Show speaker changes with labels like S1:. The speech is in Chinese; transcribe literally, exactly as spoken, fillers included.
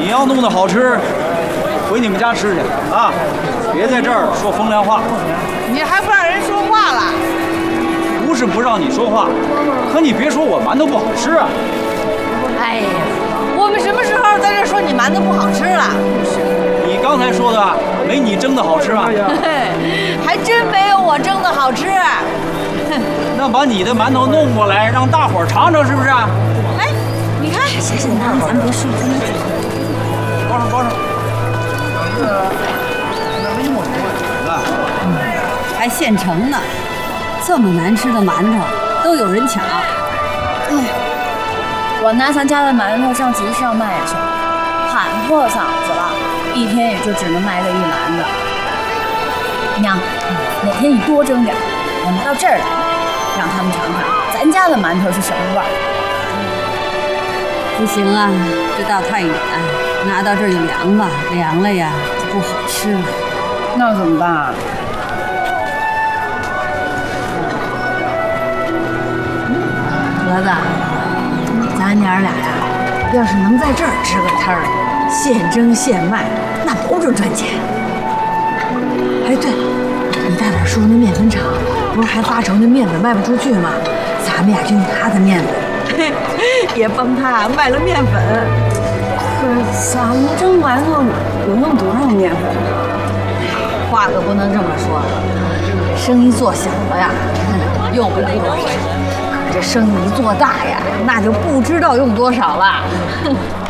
S1: 你要弄得好吃，回你们家吃去啊！别在这儿说风凉话。
S2: 你还不让人说话了？
S1: 不是不让你说话，可你别说我馒头不好吃啊！
S2: 哎呀，我们什么时候在这说你馒头不好吃了？
S1: 你刚才说的没你蒸的好吃啊！
S2: 还真没有我蒸的好吃。
S1: 那把你的馒头弄过来，让大伙儿尝尝，是不是？
S2: 哎，你看，
S3: 行行，咱们咱们别说，咱们
S1: 包上包上。
S3: 嗯，还现成的，这么难吃的馒头都有人抢。
S4: 哎，我拿咱家的馒头上集上卖去，喊破嗓子了，一天也就只能卖个一篮子。娘，哪天你多蒸点，我拿到这儿来，让他们尝尝咱家的馒头是什么味儿。
S3: 不行啊，这道太远，拿到这儿就凉了，凉了呀就不好吃了。
S2: 那怎么办啊？
S5: 盒子，咱娘俩呀，要是能在这儿支个摊儿，现蒸现卖，那保准赚钱。哎，对了，你大点叔那面粉厂不是还发愁那面粉卖不出去吗？咱们呀就用他的面粉，也帮他卖了面粉。
S4: 可是咱们蒸馒头有用多少面粉？
S5: 话可不能这么说，生意做小了呀，用不了多少。可这生意一做大呀，那就不知道用多少了。